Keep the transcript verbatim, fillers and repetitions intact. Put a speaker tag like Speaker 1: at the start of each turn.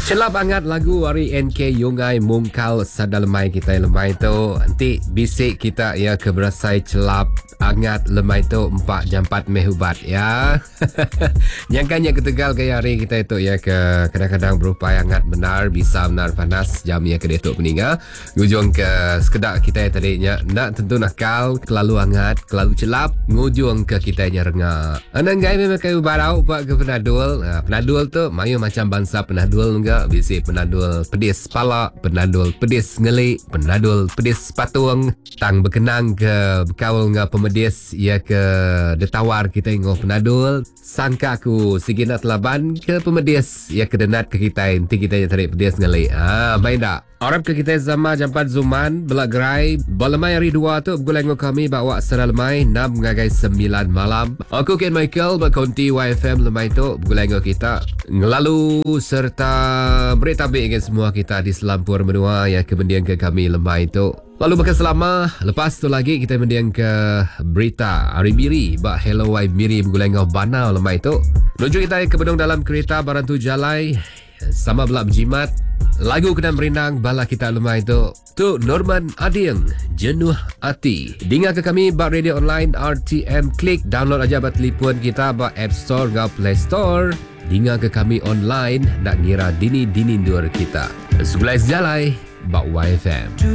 Speaker 1: Celap angat lagu Ari N K Yungai Mungkal Sada lemai kita lemai tu. Nanti bisik kita ya keberasai celap angat lemai tu empat jam empat mehubat ya. Nyangkanya ketegal gaya hari kita itu ya ke kadang-kadang berupaya angat benar bisa benar panas jam ya ke detok peninga. Ngujung ke sekedar kita ya tadinya nak tentu nakal kelalu angat kelalu celap ngujung ke kita nya rengah. Anang gay memang kayu barau pak ke penadul. Nah, penadul tu mayu macam bangsa penadul enggak. Bisi penadul pedis pala, penadul pedis ngelik, penadul pedis patung, tang berkenang ke berkaul dengan pemedis ia ke detawar kita ingo penadul, sangka aku sigina telaban ke pemedis ia ke denat ke kita nanti kita tarik pedis ngelik. Ah, baik tak? Orang ke kita sama jampat zuman belak gerai balamai hari dua tu bergulang kami bawa secara lemai enam ngagai sembilan malam. Aku Ken Michael berkonti Y F M lemai tu bergulang kita ngelalu serta berita baik dengan semua kita di Selampur Menua yang kemudian ke kami lemai tu. Lalu bakal selama lepas tu lagi kita kemudian ke berita Hari Miri bak Hello Y Miri bergulang bana lemai tu. Menuju kita ke bedong dalam kereta Barantu Jalai sama belak berjimat. Lagu kena berenang bala kita lemah itu tu Norman Adieng Jenuh Hati. Dengar ke kami bak radio online R T M Klik, download aja bat telefon kita bak App Store atau Play Store. Dengar ke kami online nak ngira dini dini dur kita. Sebelah Jalai bak Y F M.